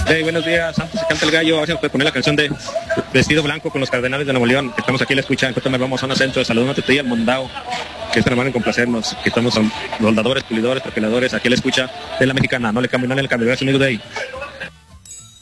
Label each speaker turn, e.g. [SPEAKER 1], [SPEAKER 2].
[SPEAKER 1] Hey, buenos días, Santos, se canta el gallo. A ver si puede poner la canción de Vestido Blanco con los Cardenales de Nuevo León. Estamos aquí a la escucha, entonces vamos a zona centro. Saludos a Tetilla, al Mondao, que esta semana en complacernos. Que estamos soldadores, pulidores, perfiladores, aquí a la escucha de la mexicana. No le cambio, gracias, amigo de ahí.